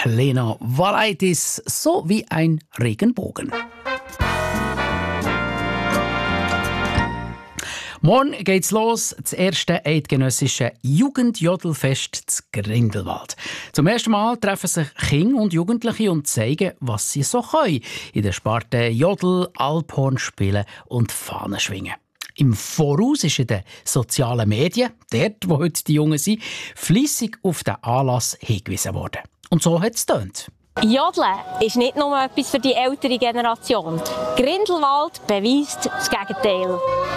Lena Valaitis, so wie ein Regenbogen. Morgen geht's los, das erste eidgenössische Jugendjodelfest zu Grindelwald. Zum ersten Mal treffen sich Kinder und Jugendliche und zeigen, was sie so können in den Sparten Jodel, Alphorn spielen und Fahnen schwingen. Im Voraus ist in den sozialen Medien, dort wo heute die Jungen sind, fleissig auf den Anlass hingewiesen worden. Und so hat es getönt. Jodeln ist nicht nur etwas für die ältere Generation. Grindelwald beweist das Gegenteil.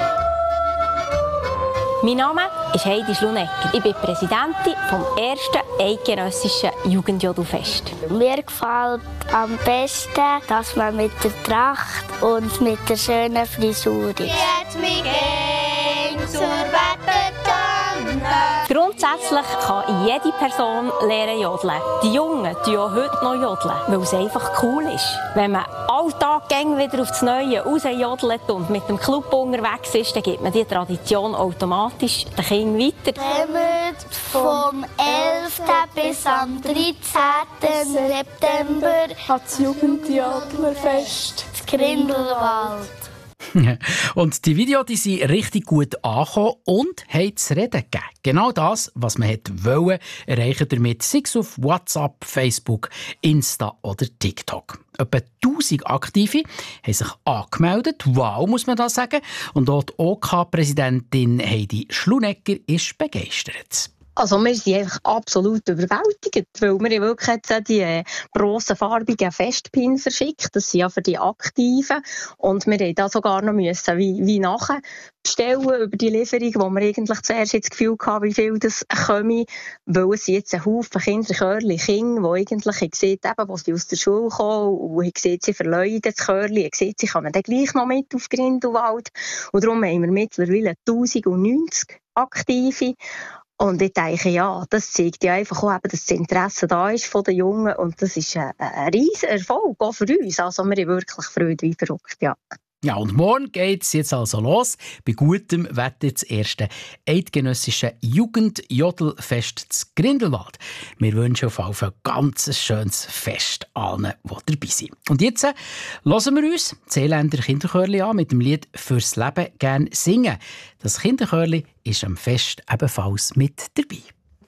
Mein Name ist Heidi Schlunecker. Ich bin Präsidentin vom ersten eidgenössischen Jugendjodelfest. Mir gefällt am besten, dass man mit der Tracht und mit der schönen Frisur ist. Jetzt wir gehen zur Wettertonne. Grundsätzlich kann jede Person lernen jodeln. Die Jungen tun auch heute noch jodeln, weil es einfach cool ist. Wenn man alltag wieder aufs Neue rausjodelt und mit dem Club unterwegs ist, dann gibt man die Tradition automatisch den Kindern weiter. Kommt vom 11. bis am 13. September das Jugendjodlerfest in Grindelwald. Und die Videos die sind richtig gut angekommen und haben zu reden gegeben. Genau das, was man wollte, erreichen damit, sei es auf WhatsApp, Facebook, Insta oder TikTok. Etwa 1000 Aktive haben sich angemeldet. Wow, muss man da sagen. Und auch die OK-Präsidentin Heidi Schlunecker ist begeistert. Also wir sind einfach absolut überwältigt, weil wir wirklich jetzt die grossen farbigen Festpins verschickt. Das sind ja für die Aktiven. Und wir mussten da sogar noch wie nachher bestellen über die Lieferung, wo wir eigentlich zuerst das Gefühl hatten, wie viel das komme. Weil es sind jetzt ein Haufen Kinder, die eigentlich gesehen haben, wo sie aus der Schule kommen und gesehen, sie verleuden das Chörli, gesehen, sie kommen dann gleich noch mit auf Grindelwald. Und darum haben wir mittlerweile 1090 Aktive. Und ich denke, ja, das zeigt ja einfach auch, dass das Interesse da ist von den Jungen. Und das ist ein riesiger Erfolg, auch für uns. Also wir haben wirklich Freude wie verrückt, ja. Ja, und morgen geht es jetzt also los. Bei gutem Wetter das erste eidgenössische Jugendjodelfest zu Grindelwald. Wir wünschen auf jeden Fall ein ganz schönes Fest allen, die dabei sind. Und jetzt hören wir uns das Seeländer Kinderchörli an mit dem Lied «Fürs Leben gern singen». Das Kinderchörli ist am Fest ebenfalls mit dabei.